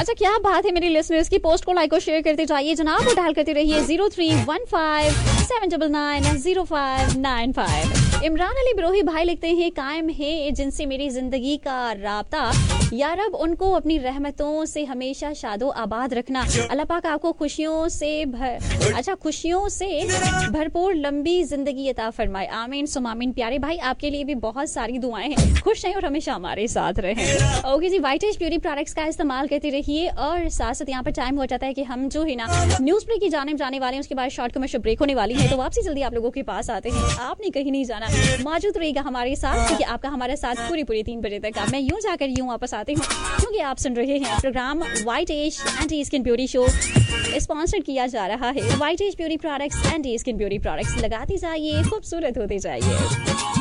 अच्छा, क्या बात है मेरी लिसनर्स की। पोस्ट को लाइक और शेयर करते जाइए जनाब, और डायल करते रहिए 0315790595। इमरान अली बिरोही भाई लिखते हैं, कायम है जिनसे मेरी जिंदगी का राब्ता, या रब उनको अपनी रहमतों से हमेशा शादो आबाद रखना। अल्लाह पाक आपको खुशियों से भरपूर लंबी जिंदगी अता फरमाए। आमीन सुम आमीन। प्यारे भाई, आपके लिए भी बहुत सारी दुआएं हैं। खुश रहें और हमेशा हमारे साथ रहें। ओके जी, वाइटेज ब्यूटी प्रोडक्ट्स का इस्तेमाल करते रहिए। और साथ साथ यहाँ पर टाइम हो जाता है कि हम जो है ना न्यूज ब्रेक की जाने जाने वाले हैं। उसके बाद शॉर्ट कमर्शियल ब्रेक होने वाली है, तो वापसी जल्दी आप लोगों के पास आते हैं। आपने कहीं नहीं जाना, मौजूद रहेगा हमारे साथ, क्योंकि आपका हमारे साथ पूरी 3 बजे तक। मैं यूं जाकर यूं वापस आती हूँ, क्योंकि आप सुन रहे हैं programme white as anti skin beauty show, sponsored किया जा रहा है white as beauty products anti skin beauty products. लगाते जाइए, खूबसूरत होते जाइए।